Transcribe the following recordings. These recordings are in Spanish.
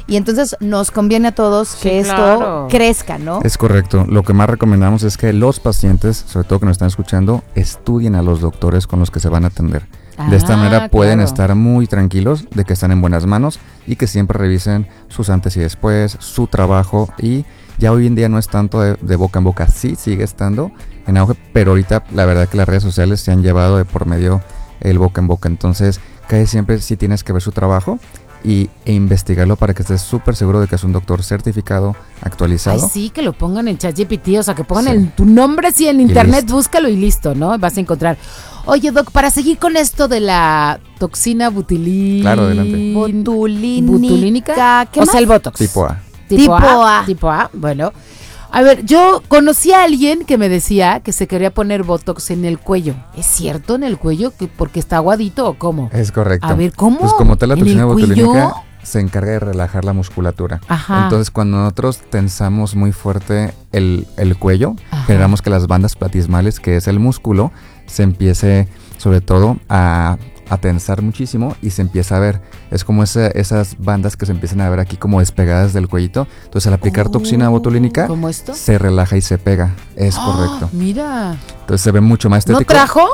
y entonces nos conviene a todos que esto crezca, ¿no? Es correcto. Lo que más recomendamos es que los pacientes, sobre todo que nos están escuchando, estudien a los doctores con los que se van a atender. De esta manera pueden estar muy tranquilos de que están en buenas manos y que siempre revisen sus antes y después, su trabajo, y ya hoy en día no es tanto de boca en boca, sí sigue estando en auge, pero ahorita la verdad que las redes sociales se han llevado de por medio el boca en boca, entonces casi siempre sí tienes que ver su trabajo e investigarlo para que estés súper seguro de que es un doctor certificado, actualizado. Ay, sí, que lo pongan en ChatGPT, o sea, que pongan tu nombre sí en internet, búscalo y listo, ¿no? Vas a encontrar. Oye, Doc, para seguir con esto de la toxina botulínica. Claro, adelante. Botulínica. ¿Qué más? O sea, el Botox. Tipo A. Tipo A, bueno. A ver, yo conocí a alguien que me decía que se quería poner Botox en el cuello. ¿Es cierto en el cuello? ¿Porque está aguadito o cómo? Es correcto. A ver, ¿cómo? Pues como tal la toxina botulínica se encarga de relajar la musculatura. Ajá. Entonces cuando nosotros tensamos muy fuerte el cuello, generamos que las bandas platismales, que es el músculo, se empiece sobre todo a tensar muchísimo y se empieza a ver. Es como esas bandas que se empiezan a ver aquí como despegadas del cuellito. Entonces al aplicar toxina botulínica, ¿cómo esto? Se relaja y se pega. Es correcto. Mira. Entonces se ve mucho más estético. ¿No trajo?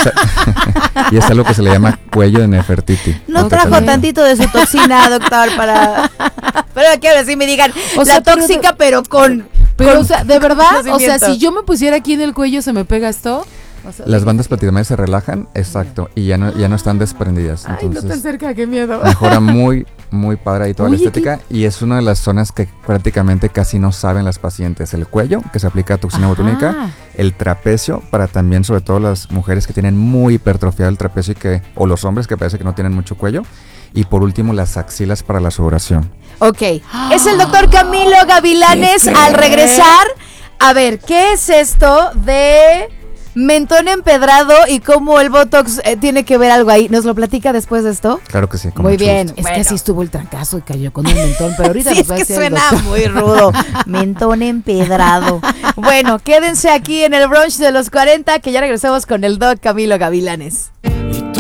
Y es algo que se le llama cuello de Nefertiti. No trajo tantito de su toxina, doctor, para... Pero quiero decir, me digan, o sea, tóxica, pero con... Pero, o sea, de verdad, o sea, si yo me pusiera aquí en el cuello, ¿se me pega esto? O sea, las bandas platismales se relajan, exacto, y ya no están desprendidas. Ay, entonces, no tan cerca, qué miedo. Mejora muy padre ahí toda la estética, y es una de las zonas que prácticamente casi no saben las pacientes. El cuello, que se aplica toxina botulínica, el trapecio, para también sobre todo las mujeres que tienen muy hipertrofiado el trapecio o los hombres que parece que no tienen mucho cuello, y por último las axilas para la sudoración. Ok, es el doctor Camilo Gavilanes. Al regresar, a ver, ¿qué es esto de mentón empedrado y cómo el Botox tiene que ver algo ahí? ¿Nos lo platica después de esto? Claro que sí. Muy bien. Es que así estuvo el trancazo y cayó con un mentón, pero ahorita sí, nos va a es que decir suena muy rudo. Mentón empedrado. Bueno, quédense aquí en el brunch de los 40, que ya regresamos con el doc Camilo Gavilanes.